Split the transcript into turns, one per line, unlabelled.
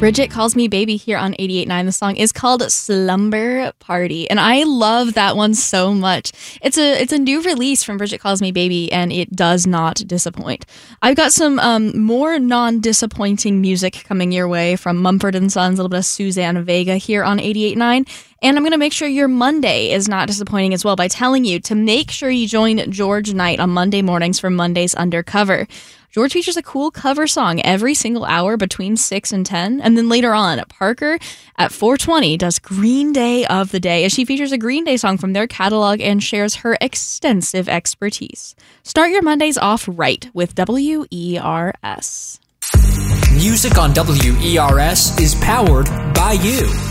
Bridget Calls Me Baby here on 88.9. The song is called Slumber Party, and I love that one so much. It's a new release from Bridget Calls Me Baby, and it does not disappoint. I've got some more non-disappointing music coming your way from Mumford & Sons, a little bit of Suzanne Vega here on 88.9. And I'm going to make sure your Monday is not disappointing as well by telling you to make sure you join George Knight on Monday mornings for Monday's Undercover. George features a cool cover song every single hour between 6 and 10. And then later on, Parker at 4:20 does Green Day of the Day as she features a Green Day song from their catalog and shares her extensive expertise. Start your Mondays off right with WERS.
Music on WERS is powered by you.